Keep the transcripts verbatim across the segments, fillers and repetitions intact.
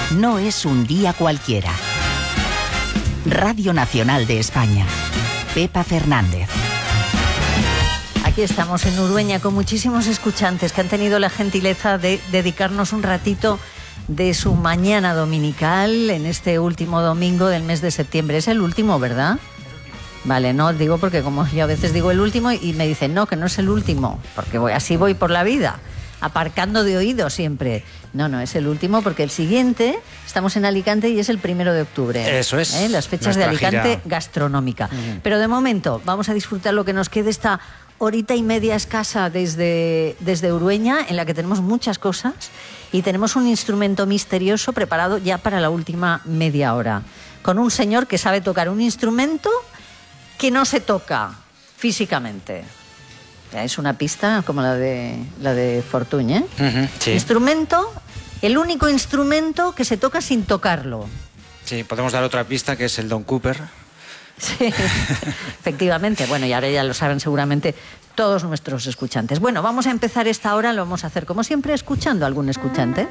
no es un día cualquiera. Radio Nacional de España. Pepa Fernández. Aquí estamos en Urueña con muchísimos escuchantes que han tenido la gentileza de dedicarnos un ratito de su mañana dominical en este último domingo del mes de septiembre. Es el último, ¿verdad? Vale, no digo porque como yo a veces digo el último y me dicen no, que no es el último, porque voy, así voy por la vida, aparcando de oído siempre. No, no, es el último porque el siguiente, estamos en Alicante y es el primero de octubre. Eso es. ¿Eh? Las fechas de Alicante gira gastronómica. Uh-huh. Pero de momento vamos a disfrutar lo que nos quede esta horita y media escasa desde, desde Urueña, en la que tenemos muchas cosas y tenemos un instrumento misterioso preparado ya para la última media hora, con un señor que sabe tocar un instrumento que no se toca físicamente. Es una pista como la de la de Fortuny, ¿eh? Uh-huh, sí. Instrumento, el único instrumento que se toca sin tocarlo. Sí, podemos dar otra pista, que es el Don Cooper. Sí, efectivamente. Bueno, y ahora ya lo saben seguramente todos nuestros escuchantes. Bueno, vamos a empezar esta hora, lo vamos a hacer como siempre escuchando a algún escuchante.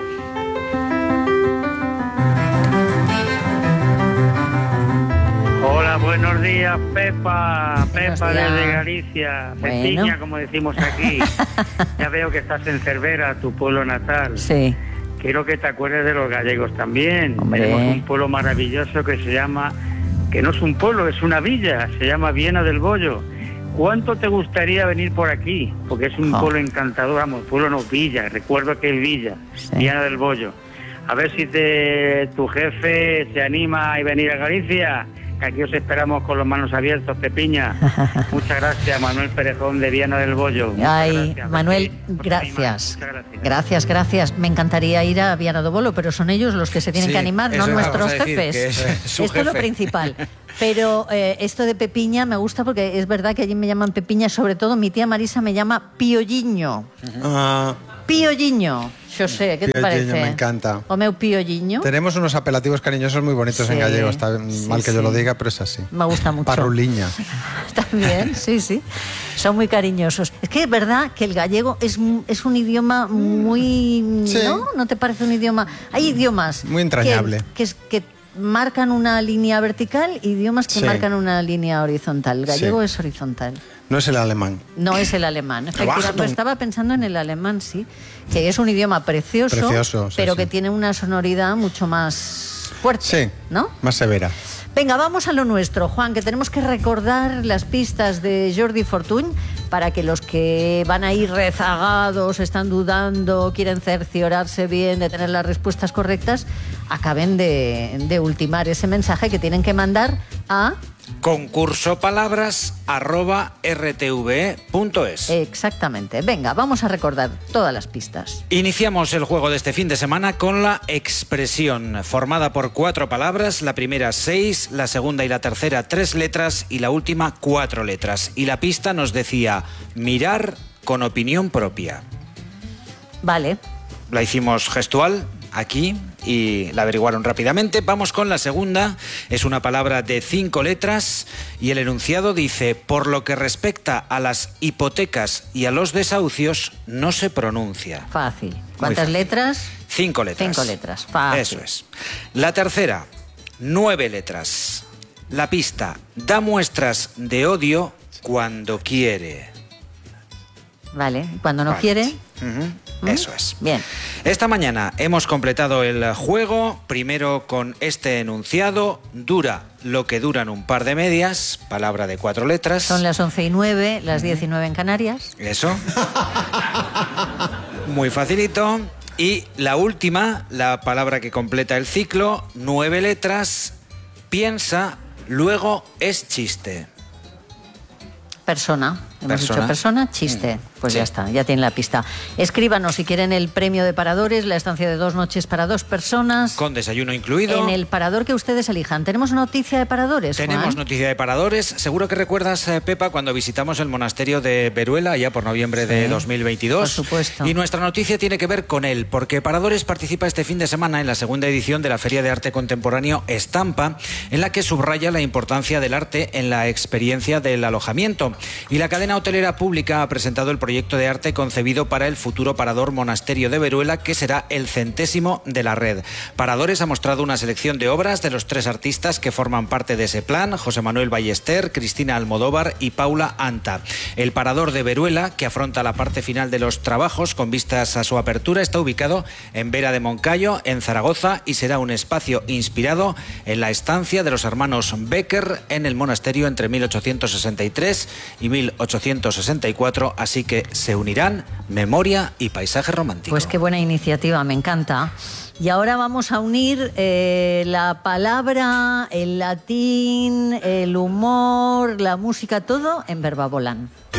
Hola, buenos días, Pepa. Buenos Pepa días. desde Galicia. Bueno. Pepiña, como decimos aquí. Ya veo que estás en Cervera, tu pueblo natal. Sí. Quiero que te acuerdes de los gallegos también. Hombre. Tenemos un pueblo maravilloso que se llama, que no es un pueblo, es una villa, se llama Viana del Bollo. ¿Cuánto te gustaría venir por aquí? Porque es un Oh. pueblo encantador, vamos, pueblo no, villa, recuerdo que es villa, Sí. Viana del Bollo. A ver si te, tu jefe se anima a venir a Galicia, que aquí os esperamos con las manos abiertas, Pepiña. Muchas gracias, Manuel Perejón de Viana del Bollo. Muchas Ay, gracias, Manuel, Pepi, por gracias. animar. Muchas gracias. Gracias, gracias. Me encantaría ir a Viana do Bolo, pero son ellos los que se tienen Sí, que animar, no eso nuestros vamos a decir, jefes. que es su Esto es lo jefe. principal. Pero eh, esto de Pepiña me gusta porque es verdad que allí me llaman Pepiña, sobre todo mi tía Marisa me llama Piolliño. Ah, Piolliño. Yo sé, ¿qué te Piolliño, parece? me encanta. O meu Piolliño. tenemos unos apelativos cariñosos muy bonitos Sí, en gallego. Está sí, mal que yo lo sí. diga, pero es así. Me gusta mucho. Parruliña. También, sí, sí. Son muy cariñosos. Es que es verdad que el gallego es, mu- es un idioma muy... Sí. ¿No? ¿No te parece un idioma? Hay idiomas... Muy entrañable. Que, que, es- que marcan una línea vertical, idiomas que Sí. marcan una línea horizontal. El gallego Sí. es horizontal. No es el alemán. No es el alemán. Efectivamente, Achtung. estaba pensando en el alemán, sí, que es un idioma precioso, Precioso, sí, pero sí. que tiene una sonoridad mucho más fuerte, Sí. ¿no? Más severa. Venga, vamos a lo nuestro, Juan, que tenemos que recordar las pistas de Jordi Fortuny para que los que van a ir rezagados, están dudando, quieren cerciorarse bien de tener las respuestas correctas, acaben de, de ultimar ese mensaje que tienen que mandar a... Concursopalabras arroba rtve punto es. Exactamente. Venga, vamos a recordar todas las pistas. Iniciamos el juego de este fin de semana con la expresión, formada por cuatro palabras, la primera seis, la segunda y la tercera tres letras y la última cuatro letras. Y la pista nos decía, mirar con opinión propia. Vale. La hicimos gestual aquí y la averiguaron rápidamente. Vamos con la segunda. Es una palabra de cinco letras y el enunciado dice, por lo que respecta a las hipotecas y a los desahucios, no se pronuncia. Fácil. ¿Cuántas fácil. letras? Cinco letras. Cinco letras. Fácil. Eso es. La tercera, nueve letras. La pista, da muestras de odio cuando quiere. Vale. Cuando no Vale. quiere... Ujú, ¿Mm? Eso es. Bien. Esta mañana hemos completado el juego, primero con este enunciado, dura lo que duran un par de medias, palabra de cuatro letras. Son las once y nueve, las diez y nueve en Canarias. Eso. Muy facilito. Y la última, la palabra que completa el ciclo, nueve letras, piensa, luego es chiste. Persona. Hemos Persona. dicho persona, chiste. Pues Sí. ya está, ya tienen la pista. Escríbanos si quieren el premio de Paradores, la estancia de dos noches para dos personas. Con desayuno incluido. En el parador que ustedes elijan. ¿Tenemos noticia de Paradores, Tenemos Juan? noticia de paradores. Seguro que recuerdas, eh, Pepa, cuando visitamos el monasterio de Veruela, allá por noviembre de dos mil veintidós. por supuesto. Y nuestra noticia tiene que ver con él, porque Paradores participa este fin de semana en la segunda edición de la Feria de Arte Contemporáneo Estampa, en la que subraya la importancia del arte en la experiencia del alojamiento. Y la cadena cadena hotelera pública ha presentado el proyecto de arte concebido para el futuro parador Monasterio de Veruela, que será el centésimo de la red. Paradores ha mostrado una selección de obras de los tres artistas que forman parte de ese plan: José Manuel Ballester, Cristina Almodóvar y Paula Anta. El parador de Veruela, que afronta la parte final de los trabajos con vistas a su apertura, está ubicado en Vera de Moncayo, en Zaragoza, y será un espacio inspirado en la estancia de los hermanos Becker en el monasterio entre mil ochocientos sesenta y tres y mil ochocientos sesenta y cuatro, así que se unirán memoria y paisaje romántico. Pues qué buena iniciativa, me encanta. Y ahora vamos a unir eh, la palabra, el latín, el humor, la música, todo en Verba Volant.